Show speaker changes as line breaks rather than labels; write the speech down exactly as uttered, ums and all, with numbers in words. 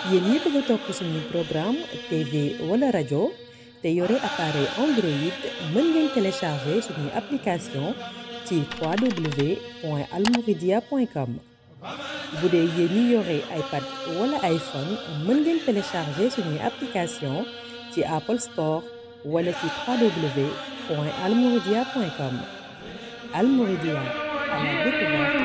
yéen ñi bëgg a topp suñu programme T V wala rajo te yore appareil Android mën ngeen télécharger suñu application ci w w w point almouridia point com bu dee yéen ñi yore iPad wala iPhone mën ngeen télécharger suñu application ci Apple Store wala ci w w w point almouridia point com Almouridia à la découverte